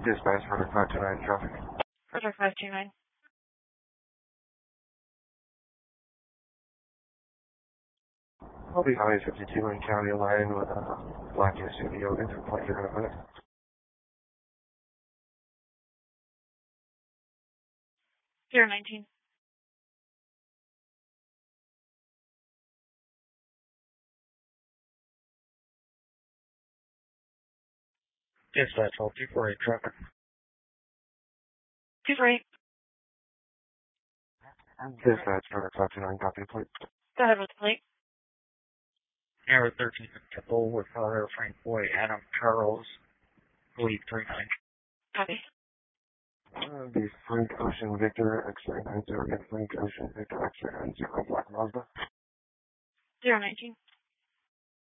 Dispatch for 529 traffic. Roger 529. I'll be highway 52 in County Line with a black SUV over to point here in a minute. Zero 19. Dispatch, all 248 traffic. 248. Dispatch for 529, copy the plate. Go ahead with the plate. Air 13 Temple with Father Frank Boy, Adam Charles, Lee 39. Copy. The Frank Ocean Victor, X-ray 90, again, Frank Ocean Victor, X-ray 90, Black Mazda. 019.